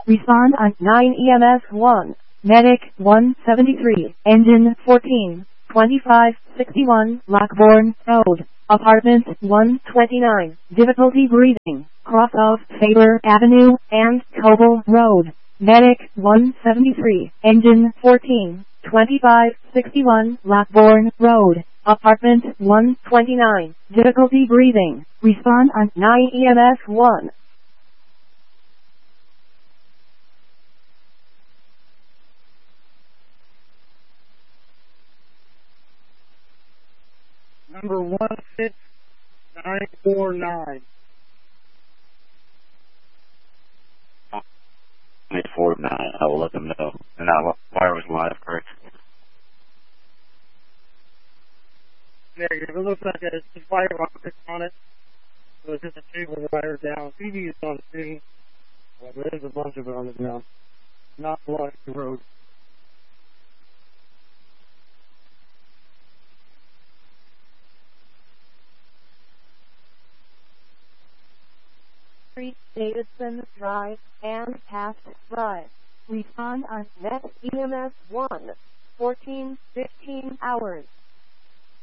Respond on 9 EMS 1. Medic 173. Engine 14. 2561. Lockbourne Road. Apartment 129. Difficulty breathing. Cross of Faber Avenue and Coble Road. Medic 173. Engine 14. 2561. Lockbourne Road. Apartment 129. Difficulty breathing. Respond on 9 EMS 1. Number 16949. 849. I will let them know. And that wire was live, correct? Negative. It looks like a fire rocket on it. So it's just a cable wire down. TV is on the scene. There's a bunch of it on the ground. Not blocking the road. Davidson Drive and Taft Drive. Respond on next EMS 1. 14:15 hours.